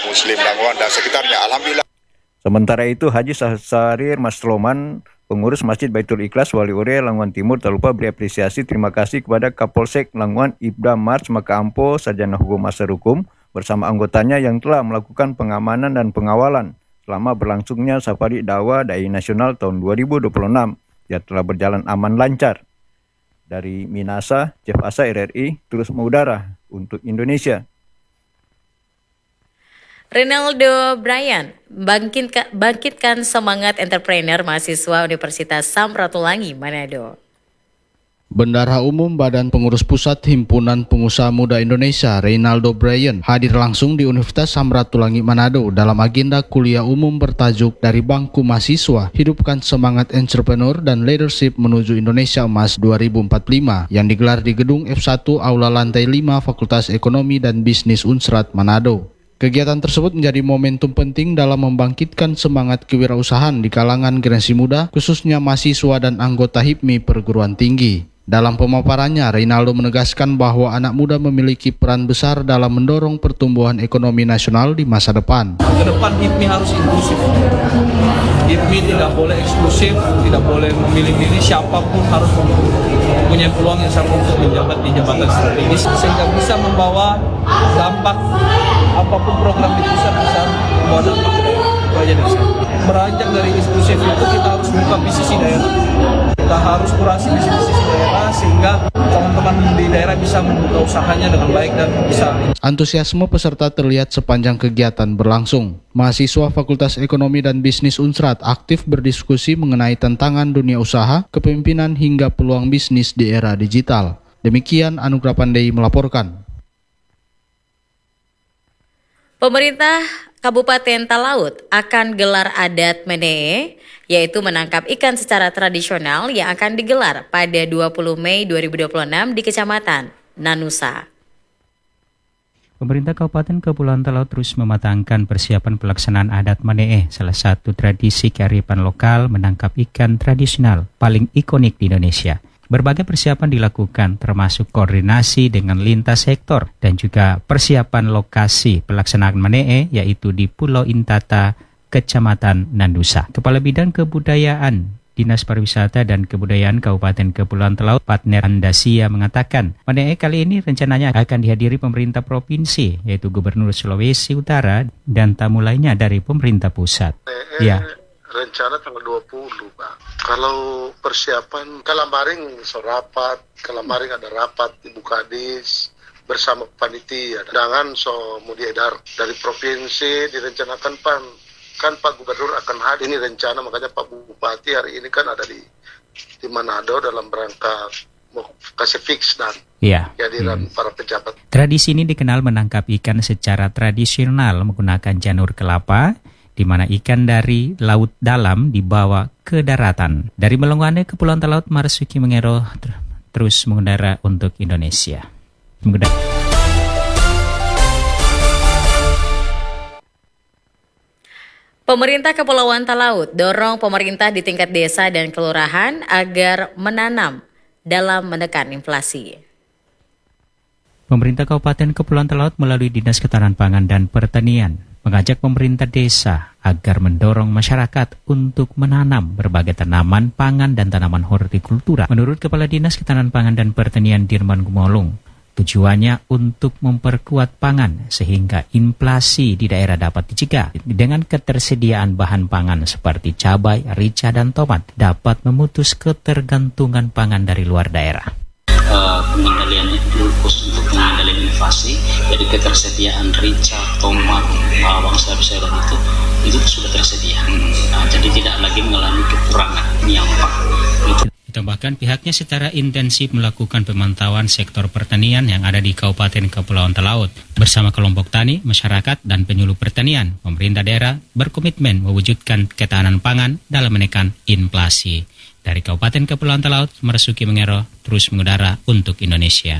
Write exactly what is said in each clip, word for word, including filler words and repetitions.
Muslim Langwan dan sekitarnya. Alhamdulillah. Sementara itu, Haji Saharir Masloman, pengurus Masjid Baitul Ikhlas Wali Ure Lamongan Timur, tak lupa beri apresiasi terima kasih kepada Kapolsek Lamongan Ibda Mars Maka Ampo, Sarjana Hukum Asar Hukum, bersama anggotanya yang telah melakukan pengamanan dan pengawalan selama berlangsungnya Safari Dakwah Dai Nasional tahun dua ribu dua puluh enam yang telah berjalan aman lancar. Dari Minasa, Chief Asa R R I terus mengudara untuk Indonesia. Rinaldo Bryan, bangkitkan, bangkitkan semangat entrepreneur mahasiswa Universitas Samratulangi, Manado. Bendahara Umum Badan Pengurus Pusat Himpunan Pengusaha Muda Indonesia, Rinaldo Bryan, hadir langsung di Universitas Samratulangi, Manado dalam agenda kuliah umum bertajuk Dari Bangku Mahasiswa, Hidupkan Semangat Entrepreneur dan Leadership Menuju Indonesia Emas dua ribu empat puluh lima yang digelar di Gedung F satu Aula Lantai lima Fakultas Ekonomi dan Bisnis Unsrat, Manado. Kegiatan tersebut menjadi momentum penting dalam membangkitkan semangat kewirausahaan di kalangan generasi muda, khususnya mahasiswa dan anggota H I P M I perguruan tinggi. Dalam pemaparannya, Rinaldo menegaskan bahwa anak muda memiliki peran besar dalam mendorong pertumbuhan ekonomi nasional di masa depan. Ke depan H I P M I harus inklusif. H I P M I tidak boleh eksklusif, tidak boleh memilih diri, siapapun harus mempunyai peluang yang sama untuk menjabat di jabatan strategis sehingga bisa membawa dampak apapun program di pusat bisa membawa dampak ke daerah. Itu aja dari saya. Beranjak dari inklusif itu kita harus buka bisnis di daerah. Kita harus kurasi bisnis di daerah sehingga teman-teman di daerah bisa membuka usahanya dengan baik dan bisa. Antusiasme peserta terlihat sepanjang kegiatan berlangsung. Mahasiswa Fakultas Ekonomi dan Bisnis Unsrat aktif berdiskusi mengenai tantangan dunia usaha, kepemimpinan hingga peluang bisnis di era digital. Demikian Anugrah Pandey melaporkan. Pemerintah Kabupaten Talaut akan gelar adat Menee, yaitu menangkap ikan secara tradisional yang akan digelar pada dua puluh Mei dua ribu dua puluh enam di Kecamatan Nanusa. Pemerintah Kabupaten Kepulauan Talaut terus mematangkan persiapan pelaksanaan adat Menee, salah satu tradisi kearifan lokal menangkap ikan tradisional paling ikonik di Indonesia. Berbagai persiapan dilakukan termasuk koordinasi dengan lintas sektor dan juga persiapan lokasi pelaksanaan Menee yaitu di Pulau Intata, Kecamatan Nandusa. Kepala Bidang Kebudayaan Dinas Pariwisata dan Kebudayaan Kabupaten Kepulauan Talaut, Partner Andasia, mengatakan Menee kali ini rencananya akan dihadiri pemerintah provinsi yaitu Gubernur Sulawesi Utara dan tamu lainnya dari pemerintah pusat. Menee ya. Rencana tanggal dua puluh, Pak. Kalau persiapan Kalamaring rapat, Kalamaring ada rapat Ibu Kadis bersama panitia. Dangan so mau diedar dari provinsi direncanakan Pan. Kan Pak Gubernur akan hadir ini rencana, makanya Pak Bupati hari ini kan ada di di Manado dalam rangka mau kasih fix dan ya. kehadiran hmm. para pejabat. Tradisi ini dikenal menangkap ikan secara tradisional menggunakan janur kelapa, di mana ikan dari laut dalam dibawa ke daratan. Dari Melongoane, Kepulauan Talaut, Marsuki Mengero ter- terus mengudara untuk Indonesia. Mengudara. Pemerintah Kepulauan Talaut dorong pemerintah di tingkat desa dan kelurahan agar menanam dalam menekan inflasi. Pemerintah Kabupaten Kepulauan Talaut melalui Dinas Ketahanan Pangan dan Pertanian mengajak pemerintah desa agar mendorong masyarakat untuk menanam berbagai tanaman pangan dan tanaman hortikultura. Menurut Kepala Dinas Ketahanan Pangan dan Pertanian Dirman Gumolung, tujuannya untuk memperkuat pangan sehingga inflasi di daerah dapat dicegah. Dengan ketersediaan bahan pangan seperti cabai, rica, dan tomat dapat memutus ketergantungan pangan dari luar daerah. Uh, pengendalian itu khusus untuk pengendalian inflasi, jadi ketersediaan rica, tomat, bawang, sayur-sayuran itu itu sudah tersedia. Nah, jadi tidak lagi mengalami kekurangan nyampah. Itu. Ditambahkan pihaknya secara intensif melakukan pemantauan sektor pertanian yang ada di Kabupaten Kepulauan Talaut. Bersama kelompok tani, masyarakat, dan penyuluh pertanian, pemerintah daerah berkomitmen mewujudkan ketahanan pangan dalam menekan inflasi. Dari Kabupaten Kepulauan Talaut, Marsuki Mengero terus mengudara untuk Indonesia.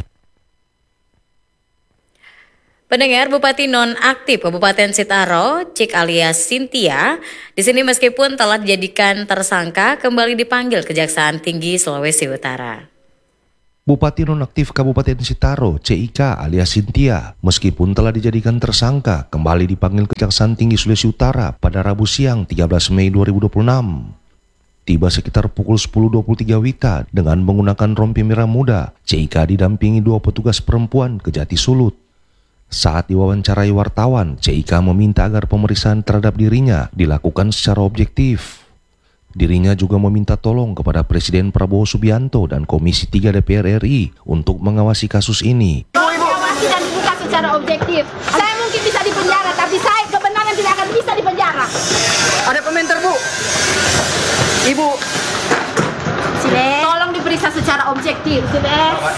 Pendengar, Bupati nonaktif Kabupaten Sitaro, Cik alias Cynthia, di sini meskipun telah dijadikan tersangka, kembali dipanggil Kejaksaan Tinggi Sulawesi Utara. Bupati nonaktif Kabupaten Sitaro, C I K alias Cynthia, meskipun telah dijadikan tersangka, kembali dipanggil Kejaksaan Tinggi Sulawesi Utara pada Rabu siang tiga belas Mei dua ribu dua puluh enam. Tiba sekitar pukul sepuluh dua puluh tiga Wita dengan menggunakan rompi merah muda, C I K didampingi dua petugas perempuan Kejati Sulut. Saat diwawancarai wartawan, C I K meminta agar pemeriksaan terhadap dirinya dilakukan secara objektif. Dirinya juga meminta tolong kepada Presiden Prabowo Subianto dan Komisi tiga D P R R I untuk mengawasi kasus ini. Mengawasi dan dibuka secara objektif. Saya mungkin bisa dipenjara, tapi saya kebenaran tidak akan bisa dipenjara. Ada komentar, Bu? Ibu. Sile, tolong diperiksa secara objektif, Sile.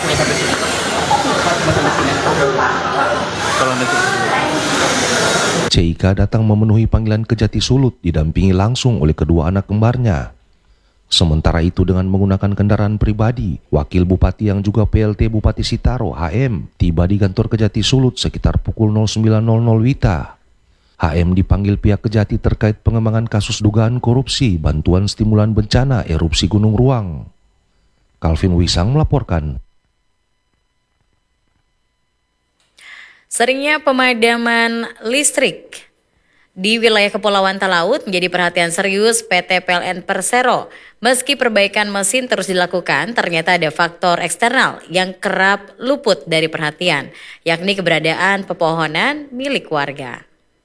C I K datang memenuhi panggilan Kejati Sulut didampingi langsung oleh kedua anak kembarnya. Sementara itu dengan menggunakan kendaraan pribadi, Wakil Bupati yang juga P L T Bupati Sitaro, H M, tiba di kantor Kejati Sulut sekitar pukul sembilan Wita. H M dipanggil pihak Kejati terkait pengembangan kasus dugaan korupsi bantuan stimulan bencana erupsi Gunung Ruang. Calvin Wisang melaporkan. Seringnya pemadaman listrik di wilayah Kepulauan Talaut menjadi perhatian serius P T P L N Persero. Meski perbaikan mesin terus dilakukan, ternyata ada faktor eksternal yang kerap luput dari perhatian, yakni keberadaan pepohonan milik warga.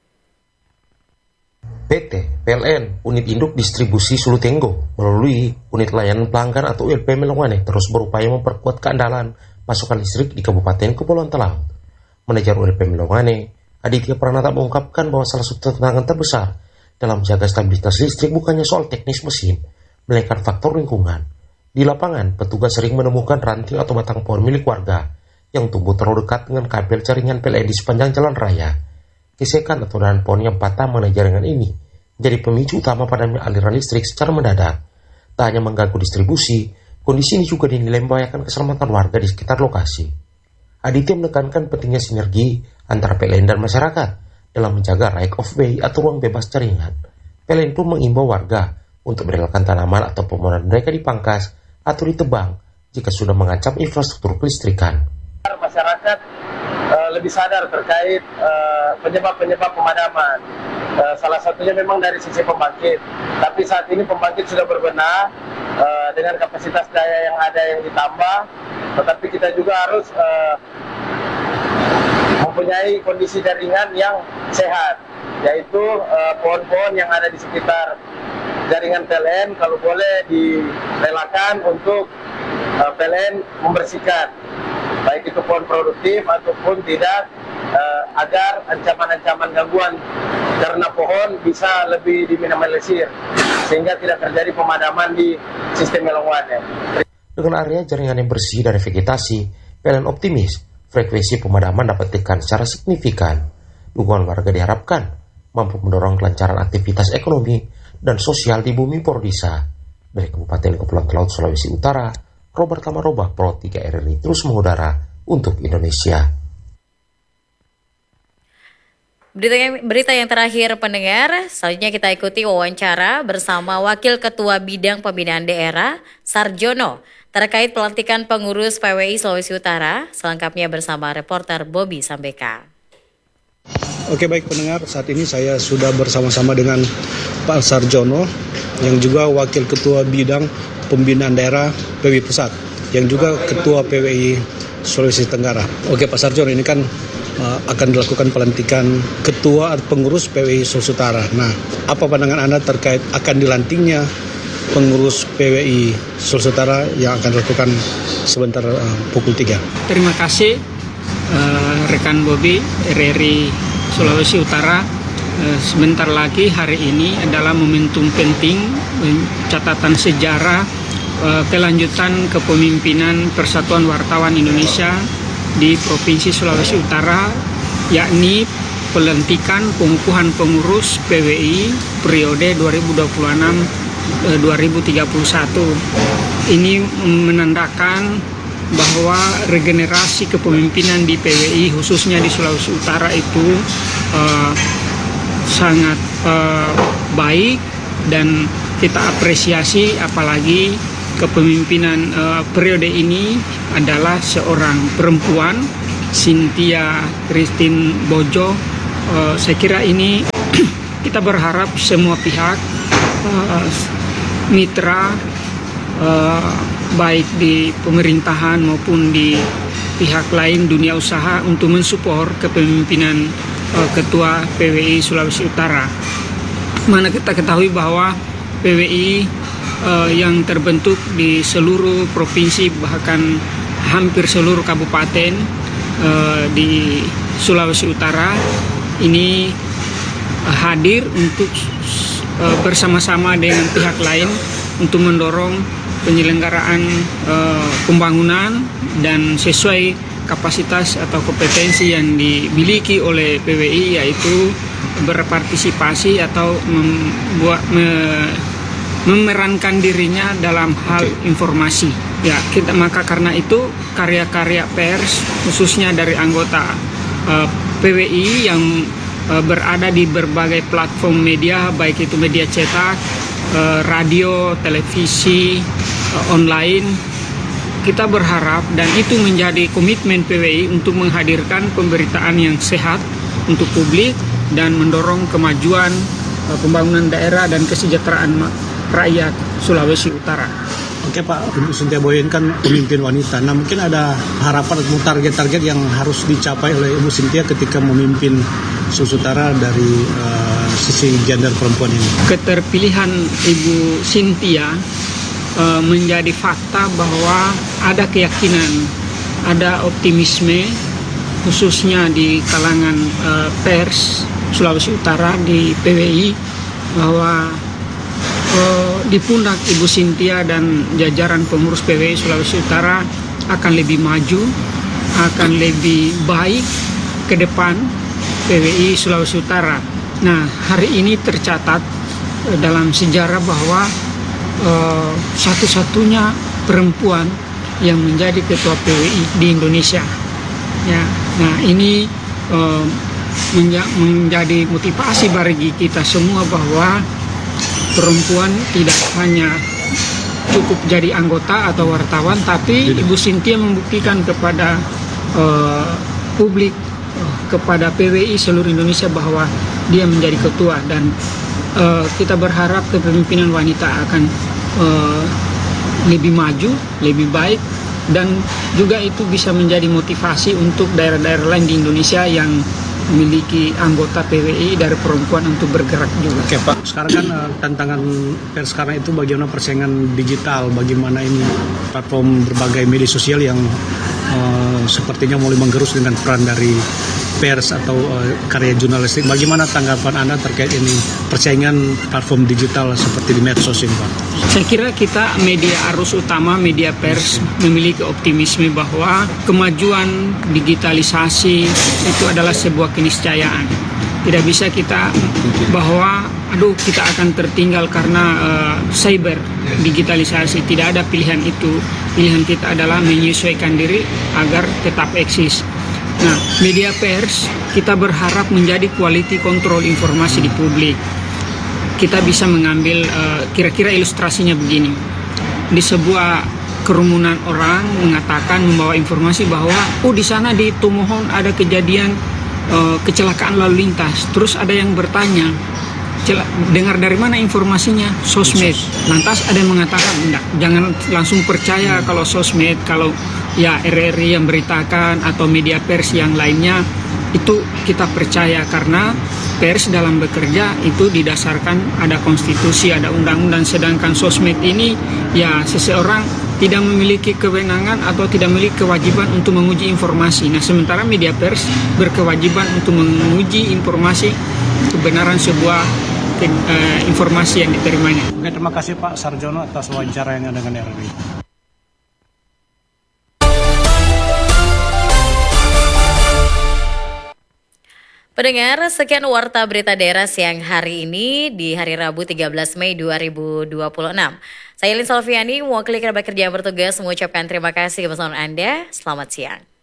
P T P L N, Unit Induk Distribusi Sulutenggo, melalui Unit Layanan Pelanggan atau U L P Melongwane terus berupaya memperkuat keandalan pasokan listrik di Kabupaten Kepulauan Talaut. Manajer U L P Melongwane, Aditya Pranata mengungkapkan bahwa salah satu tantangan terbesar dalam menjaga stabilitas listrik bukannya soal teknis mesin, melainkan faktor lingkungan. Di lapangan, petugas sering menemukan ranting atau batang pohon milik warga yang tumbuh terlalu dekat dengan kabel jaringan P L N di sepanjang jalan raya. Gesekan atau dahan pohon yang patah mengenai jaringan ini menjadi pemicu utama padamnya aliran listrik secara mendadak. Tak hanya mengganggu distribusi, kondisi ini juga dinilai membahayakan keselamatan warga di sekitar lokasi. Aditya menekankan pentingnya sinergi antara P L N dan masyarakat dalam menjaga right of way atau ruang bebas jaringan. P L N pun mengimbau warga untuk merelakan tanaman atau pepohonan mereka dipangkas atau ditebang jika sudah mengancam infrastruktur kelistrikan. Masyarakat uh, lebih sadar terkait uh, penyebab-penyebab pemadaman. Uh, salah satunya memang dari sisi pembangkit, tapi saat ini pembangkit sudah berbenah uh, dengan kapasitas daya yang ada yang ditambah, tetapi kita juga harus uh, mempunyai kondisi jaringan yang sehat, yaitu uh, pohon-pohon yang ada di sekitar jaringan P L N kalau boleh direlakan untuk uh, P L N membersihkan, baik itu pohon produktif ataupun tidak, uh, agar ancaman-ancaman gangguan karena pohon bisa lebih diminimalisir sehingga tidak terjadi pemadaman di sistem Melongwane. Dengan area jaringan yang bersih dari vegetasi, P L N optimis frekuensi pemadaman dapat ditekan secara signifikan. Dukungan warga diharapkan mampu mendorong kelancaran aktivitas ekonomi dan sosial di bumi Pordisa. Dari Kabupaten Kepulauan Talaut, Sulawesi Utara, Robert Kamaroba, Pro tiga R R I terus mengudara untuk Indonesia. Berita yang, berita yang terakhir pendengar, selanjutnya kita ikuti wawancara bersama Wakil Ketua Bidang Pembinaan Daerah, Sarjono, terkait pelantikan pengurus P W I Sulawesi Utara. Selengkapnya bersama reporter Bobby Sambeka. Oke, baik pendengar, saat ini saya sudah bersama-sama dengan Pak Sarjono, yang juga Wakil Ketua Bidang Pembinaan Daerah P W I Pusat, yang juga Ketua P W I Sulawesi Tenggara. Oke Pak Sarjono, ini kan uh, akan dilakukan pelantikan Ketua Pengurus P W I Sulawesi Utara. Nah, apa pandangan Anda terkait akan dilantiknya pengurus P W I Sulawesi Utara yang akan dilakukan sebentar uh, pukul tiga? Terima kasih uh, rekan Bobby R R I Sulawesi Utara. Uh, sebentar lagi hari ini adalah momentum penting, uh, catatan sejarah uh, kelanjutan kepemimpinan Persatuan Wartawan Indonesia di Provinsi Sulawesi Utara, yakni pelantikan pengukuhan pengurus P W I periode dua ribu dua puluh enam sampai dua ribu tiga puluh satu. Ini menandakan bahwa regenerasi kepemimpinan di P W I khususnya di Sulawesi Utara itu uh, sangat uh, baik, dan kita apresiasi apalagi kepemimpinan uh, periode ini adalah seorang perempuan, Cynthia Christine Bojo. Uh, saya kira ini kita berharap semua pihak, uh, mitra, uh, baik di pemerintahan maupun di pihak lain dunia usaha untuk mensupport kepemimpinan uh, Ketua P W I Sulawesi Utara. Mana kita ketahui bahwa P W I uh, yang terbentuk di seluruh provinsi, bahkan hampir seluruh kabupaten uh, di Sulawesi Utara ini uh, hadir untuk uh, bersama-sama dengan pihak lain untuk mendorong penyelenggaraan uh, pembangunan dan sesuai kapasitas atau kompetensi yang dimiliki oleh P W I, yaitu berpartisipasi atau membuat me, memerankan dirinya dalam hal informasi. Ya, kita maka karena itu karya-karya pers khususnya dari anggota uh, P W I yang uh, berada di berbagai platform media, baik itu media cetak, uh, radio, televisi, uh, online, kita berharap dan itu menjadi komitmen P W I untuk menghadirkan pemberitaan yang sehat untuk publik dan mendorong kemajuan uh, pembangunan daerah dan kesejahteraan rakyat Sulawesi Utara. Oke Pak, Ibu Cynthia Boyo kan pemimpin wanita. Nah mungkin ada harapan atau target-target yang harus dicapai oleh Ibu Cynthia ketika memimpin Sulawesi Utara dari uh, sisi gender perempuan ini. Keterpilihan Ibu Cynthia uh, menjadi fakta bahwa ada keyakinan, ada optimisme khususnya di kalangan uh, pers Sulawesi Utara di P W I bahwa uh, di pundak Ibu Cynthia dan jajaran pengurus P W I Sulawesi Utara akan lebih maju, akan lebih baik ke depan P W I Sulawesi Utara. Nah, hari ini tercatat uh, dalam sejarah bahwa uh, satu-satunya perempuan yang menjadi ketua P W I di Indonesia. Ya, nah ini uh, menja- menjadi motivasi bagi kita semua bahwa perempuan tidak hanya cukup jadi anggota atau wartawan, tapi Ibu Cynthia membuktikan kepada uh, publik, uh, kepada P W I seluruh Indonesia bahwa dia menjadi ketua, dan uh, kita berharap kepemimpinan wanita akan uh, lebih maju, lebih baik, dan juga itu bisa menjadi motivasi untuk daerah-daerah lain di Indonesia yang memiliki anggota P W I dari perempuan untuk bergerak juga. Oke Pak, sekarang kan uh, tantangan pers sekarang itu bagaimana persaingan digital, bagaimana ini platform berbagai media sosial yang uh, sepertinya mulai menggerus dengan peran dari pers atau uh, karya jurnalistik. Bagaimana tanggapan Anda terkait ini persaingan platform digital seperti di medsos ini Pak? Saya kira kita media arus utama, media pers memiliki optimisme bahwa kemajuan digitalisasi itu adalah sebuah keniscayaan. Tidak bisa kita bahwa aduh kita akan tertinggal karena uh, cyber digitalisasi. Tidak ada pilihan itu. Pilihan kita adalah menyesuaikan diri agar tetap eksis. Nah, media pers kita berharap menjadi quality control informasi di publik. Kita bisa mengambil uh, kira-kira ilustrasinya begini. Di sebuah kerumunan orang mengatakan, membawa informasi bahwa oh di sana di Tomohon ada kejadian uh, kecelakaan lalu lintas. Terus ada yang bertanya, dengar dari mana informasinya? Sosmed. Lantas ada yang mengatakan, enggak, jangan langsung percaya kalau sosmed, kalau ya R R I yang beritakan atau media pers yang lainnya itu kita percaya, karena pers dalam bekerja itu didasarkan ada konstitusi, ada undang-undang, sedangkan sosmed ini ya seseorang tidak memiliki kewenangan atau tidak memiliki kewajiban untuk menguji informasi. Nah, sementara media pers berkewajiban untuk menguji informasi kebenaran sebuah eh, informasi yang diterimanya. Oke, terima kasih Pak Sarjono atas wawancaranya dengan R R I. Pendengar, sekian Warta Berita Daerah siang hari ini di hari Rabu tiga belas Mei dua ribu dua puluh enam. Saya Lin Salviani, mewakili kerabat kerja yang bertugas mengucapkan terima kasih kepada Anda. Selamat siang.